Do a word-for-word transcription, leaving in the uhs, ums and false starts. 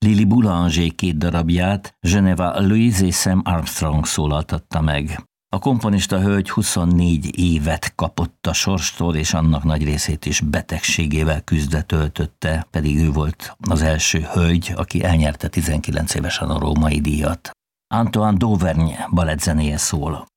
Lily Boulanger két darabját Geneva Louise és Sam Armstrong szólaltatta meg. A komponista hölgy huszonnégy évet kapott a sorstól, és annak nagy részét is betegségével küzdve töltötte, pedig ő volt az első hölgy, aki elnyerte tizenkilenc évesen a római díjat. Antoine Dauvergne balettzenéje szól.